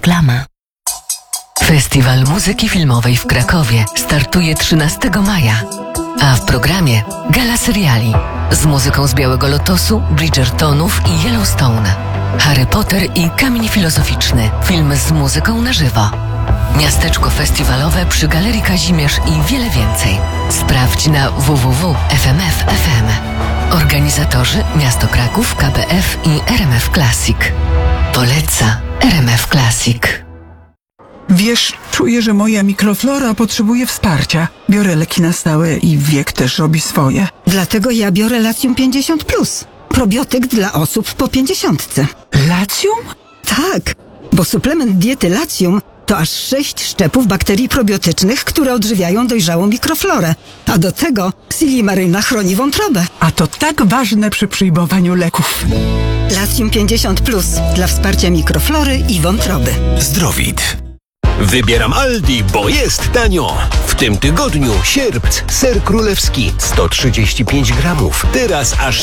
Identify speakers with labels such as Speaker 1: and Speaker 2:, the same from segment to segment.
Speaker 1: Reklama. Festiwal Muzyki Filmowej w Krakowie startuje 13 maja, a w programie gala seriali z muzyką z Białego Lotosu, Bridgertonów i Yellowstone, Harry Potter i Kamień Filozoficzny, film z muzyką na żywo, miasteczko festiwalowe przy Galerii Kazimierz i wiele więcej. Sprawdź na www.fmf.fm. Organizatorzy Miasto Kraków, KBF i RMF Classic. Poleca RMF Classic.
Speaker 2: Wiesz, czuję, że moja mikroflora potrzebuje wsparcia. Biorę leki na stałe i wiek też robi swoje.
Speaker 3: Dlatego ja biorę Latium 50+. Probiotyk dla osób po 50.
Speaker 2: Latium?
Speaker 3: Tak, bo suplement diety Latium to aż 6 szczepów bakterii probiotycznych, które odżywiają dojrzałą mikroflorę. A do tego Silimaryna chroni wątrobę.
Speaker 2: A to tak ważne przy przyjmowaniu leków.
Speaker 3: Latium 50+ dla wsparcia mikroflory i wątroby.
Speaker 4: Zdrowit. Wybieram Aldi, bo jest tanio. W tym tygodniu sierpc, ser królewski 135 gramów. Teraz aż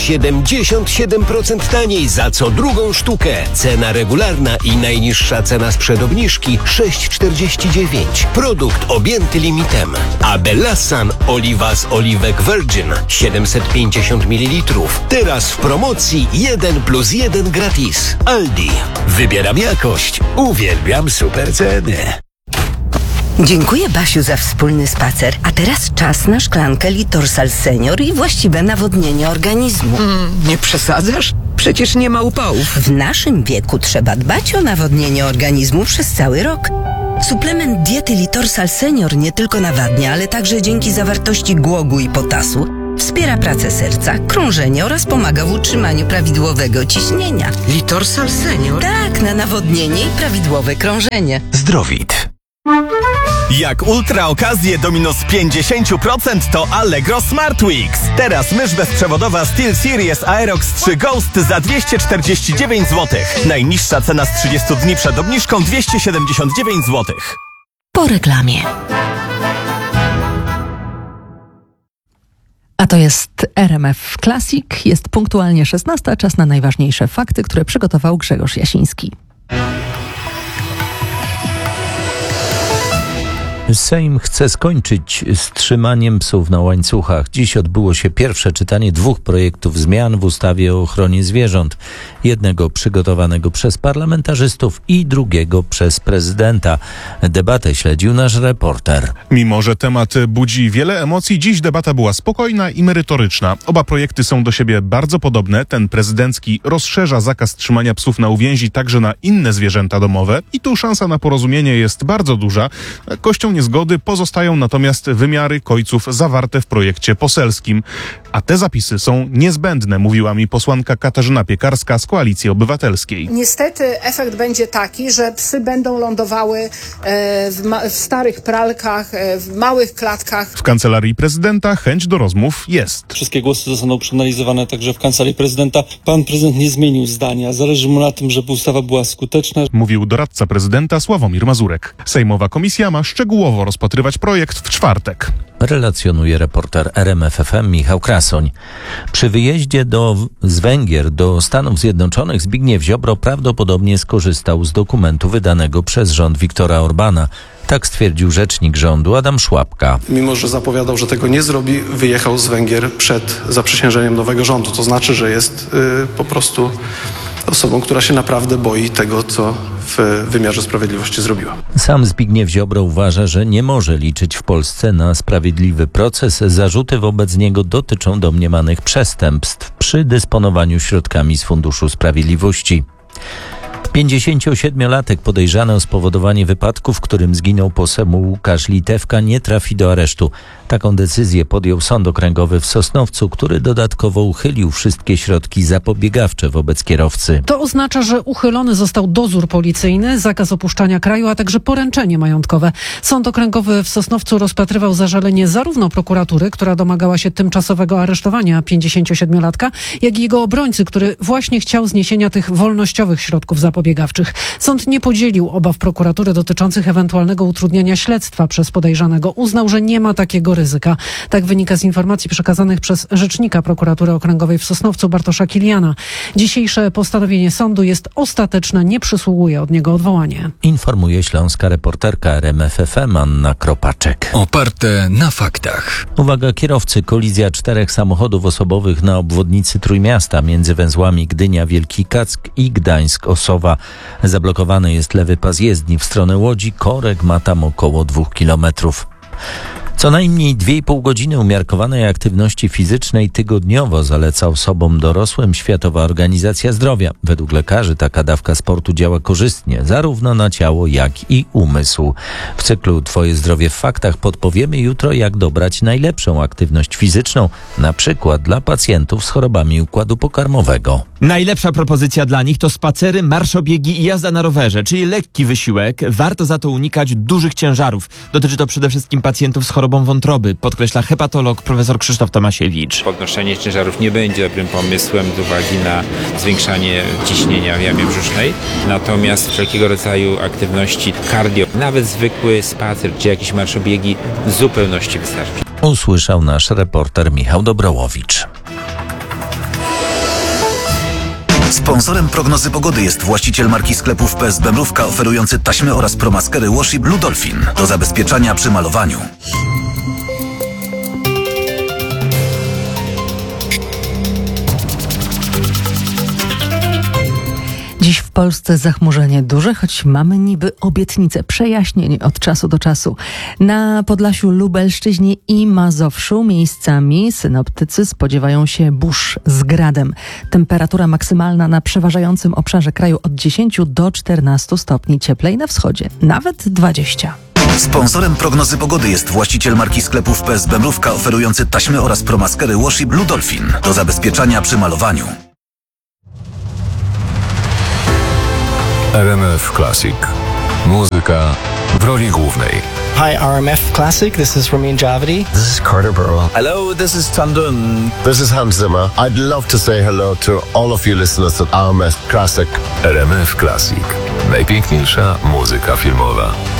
Speaker 4: 77% taniej za co drugą sztukę. Cena regularna i najniższa cena sprzed obniżki 6,49. Produkt objęty limitem. A Bellassan oliwa z oliwek Virgin 750 ml. Teraz w promocji 1+1 gratis. Aldi. Wybieram jakość. Uwielbiam super ceny.
Speaker 1: Dziękuję, Basiu, za wspólny spacer. A teraz czas na szklankę Litorsal Senior i właściwe nawodnienie organizmu.
Speaker 5: Nie przesadzasz? Przecież nie ma upałów.
Speaker 1: W naszym wieku trzeba dbać o nawodnienie organizmu przez cały rok. Suplement diety Litorsal Senior nie tylko nawadnia, ale także dzięki zawartości głogu i potasu wspiera pracę serca, krążenie oraz pomaga w utrzymaniu prawidłowego ciśnienia.
Speaker 5: Litorsal Senior?
Speaker 1: Tak, na nawodnienie i prawidłowe krążenie.
Speaker 4: Zdrowit.
Speaker 6: Jak ultra okazję do minus 50% to Allegro Smart Weeks. Teraz mysz bezprzewodowa SteelSeries Aerox 3 Ghost za 249 zł. Najniższa cena z 30 dni przed obniżką 279 zł.
Speaker 1: Po reklamie.
Speaker 7: A to jest RMF Classic. Jest punktualnie 16, czas na najważniejsze fakty, które przygotował Grzegorz Jasiński.
Speaker 8: Sejm chce skończyć z trzymaniem psów na łańcuchach. Dziś odbyło się pierwsze czytanie 2 projektów zmian w ustawie o ochronie zwierząt. Jednego przygotowanego przez parlamentarzystów i drugiego przez prezydenta. Debatę śledził nasz reporter.
Speaker 9: Mimo że temat budzi wiele emocji, dziś debata była spokojna i merytoryczna. Oba projekty są do siebie bardzo podobne. Ten prezydencki rozszerza zakaz trzymania psów na uwięzi także na inne zwierzęta domowe i tu szansa na porozumienie jest bardzo duża. Kością niezgody pozostają natomiast wymiary kojców zawarte w projekcie poselskim. A te zapisy są niezbędne, mówiła mi posłanka Katarzyna Piekarska z Koalicji Obywatelskiej.
Speaker 10: Niestety efekt będzie taki, że psy będą lądowały w starych pralkach, w małych klatkach.
Speaker 9: W Kancelarii Prezydenta chęć do rozmów jest.
Speaker 11: Wszystkie głosy zostaną przeanalizowane także w Kancelarii Prezydenta. Pan prezydent nie zmienił zdania. Zależy mu na tym, żeby ustawa była skuteczna.
Speaker 9: Mówił doradca prezydenta Sławomir Mazurek. Sejmowa komisja ma szczegółowo rozpatrywać projekt w czwartek.
Speaker 8: Relacjonuje reporter RMF FM Michał Krasoń. Przy wyjeździe z Węgier do Stanów Zjednoczonych Zbigniew Ziobro prawdopodobnie skorzystał z dokumentu wydanego przez rząd Viktora Orbana. Tak stwierdził rzecznik rządu Adam Szłapka.
Speaker 12: Mimo że zapowiadał, że tego nie zrobi, wyjechał z Węgier przed zaprzysiężeniem nowego rządu. To znaczy, że jest po prostu osobą, która się naprawdę boi tego, co w wymiarze sprawiedliwości zrobiła.
Speaker 8: Sam Zbigniew Ziobro uważa, że nie może liczyć w Polsce na sprawiedliwy proces. Zarzuty wobec niego dotyczą domniemanych przestępstw przy dysponowaniu środkami z Funduszu Sprawiedliwości. 57-latek podejrzany o spowodowanie wypadku, w którym zginął poseł Łukasz Litewka, nie trafi do aresztu. Taką decyzję podjął Sąd Okręgowy w Sosnowcu, który dodatkowo uchylił wszystkie środki zapobiegawcze wobec kierowcy.
Speaker 7: To oznacza, że uchylony został dozór policyjny, zakaz opuszczania kraju, a także poręczenie majątkowe. Sąd Okręgowy w Sosnowcu rozpatrywał zażalenie zarówno prokuratury, która domagała się tymczasowego aresztowania 57-latka, jak i jego obrońcy, który właśnie chciał zniesienia tych wolnościowych środków zapobiegawczych. Sąd nie podzielił obaw prokuratury dotyczących ewentualnego utrudniania śledztwa przez podejrzanego. Uznał, że nie ma takiego ryzyka. ryzyka. Tak wynika z informacji przekazanych przez rzecznika prokuratury okręgowej w Sosnowcu Bartosza Kiliana. Dzisiejsze postanowienie sądu jest ostateczne, nie przysługuje od niego odwołanie.
Speaker 8: Informuje śląska reporterka RMF FM Anna Kropaczek.
Speaker 13: Oparte na faktach.
Speaker 8: Uwaga kierowcy, kolizja 4 samochodów osobowych na obwodnicy Trójmiasta między węzłami Gdynia-Wielki Kack i Gdańsk-Osowa. Zablokowany jest lewy pas jezdni w stronę Łodzi, korek ma tam około 2 kilometrów. Co najmniej 2,5 godziny umiarkowanej aktywności fizycznej tygodniowo zaleca osobom dorosłym Światowa Organizacja Zdrowia. Według lekarzy taka dawka sportu działa korzystnie, zarówno na ciało, jak i umysł. W cyklu Twoje zdrowie w faktach podpowiemy jutro, jak dobrać najlepszą aktywność fizyczną, na przykład dla pacjentów z chorobami układu pokarmowego.
Speaker 14: Najlepsza propozycja dla nich to spacery, marszobiegi i jazda na rowerze, czyli lekki wysiłek. Warto za to unikać dużych ciężarów. Dotyczy to przede wszystkim pacjentów z chorobą wątroby, podkreśla hepatolog profesor Krzysztof Tomasiewicz.
Speaker 15: Podnoszenie ciężarów nie będzie dobrym pomysłem z uwagi na zwiększanie ciśnienia w jamie brzusznej. Natomiast wszelkiego rodzaju aktywności cardio, nawet zwykły spacer czy jakieś marszobiegi w zupełności wystarczy.
Speaker 8: Usłyszał nasz reporter Michał Dobrołowicz.
Speaker 16: Sponsorem prognozy pogody jest właściciel marki sklepów PSB Mrówka oferujący taśmy oraz promaskery Washi Blue Dolphin do zabezpieczania przy malowaniu.
Speaker 17: Dziś w Polsce zachmurzenie duże, choć mamy niby obietnice przejaśnień od czasu do czasu. Na Podlasiu, Lubelszczyźnie i Mazowszu miejscami synoptycy spodziewają się burz z gradem. Temperatura maksymalna na przeważającym obszarze kraju od 10 do 14 stopni, cieplej na wschodzie, nawet 20.
Speaker 16: Sponsorem prognozy pogody jest właściciel marki sklepów PSB Mrówka oferujący taśmy oraz promaskery Washi Blue Dolphin do zabezpieczania przy malowaniu.
Speaker 13: RMF Classic. Muzyka w roli głównej.
Speaker 18: Hi, RMF Classic. This is Ramin Javadi.
Speaker 19: This is Carter Burwell.
Speaker 20: Hello, this is Tandun.
Speaker 19: This is Hans Zimmer. I'd love to say hello to all of you listeners at RMF Classic.
Speaker 13: RMF Classic. Najpiękniejsza muzyka filmowa.